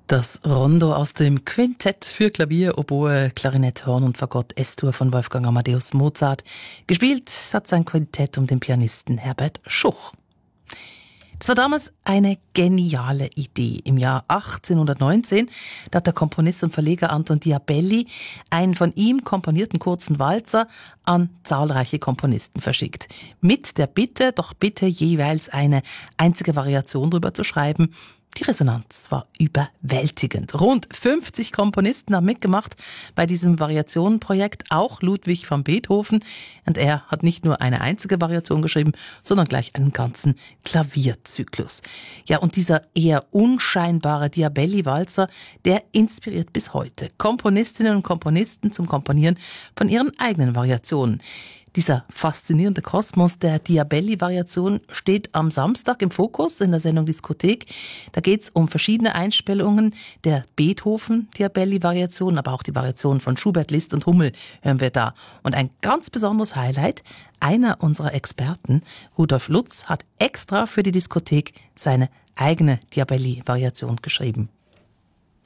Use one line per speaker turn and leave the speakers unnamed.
Das Rondo aus dem Quintett für Klavier, Oboe, Klarinett, Horn und Fagott S-Dur von Wolfgang Amadeus Mozart. Gespielt hat sein Quintett um den Pianisten Herbert Schuch. Das war damals eine geniale Idee. Im Jahr 1819 da hat der Komponist und Verleger Anton Diabelli einen von ihm komponierten kurzen Walzer an zahlreiche Komponisten verschickt. Mit der Bitte, doch bitte jeweils eine einzige Variation drüber zu schreiben. Die Resonanz war überwältigend. Rund 50 Komponisten haben mitgemacht bei diesem Variationenprojekt, auch Ludwig van Beethoven. Und er hat nicht nur eine einzige Variation geschrieben, sondern gleich einen ganzen Klavierzyklus. Ja, und dieser eher unscheinbare Diabelli-Walzer, der inspiriert bis heute Komponistinnen und Komponisten zum Komponieren von ihren eigenen Variationen. Dieser faszinierende Kosmos der Diabelli-Variation steht am Samstag im Fokus in der Sendung Diskothek. Da geht es um verschiedene Einspielungen der Beethoven-Diabelli-Variation, aber auch die Variation von Schubert, Liszt und Hummel hören wir da. Und ein ganz besonderes Highlight, einer unserer Experten, Rudolf Lutz, hat extra für die Diskothek seine eigene Diabelli-Variation geschrieben.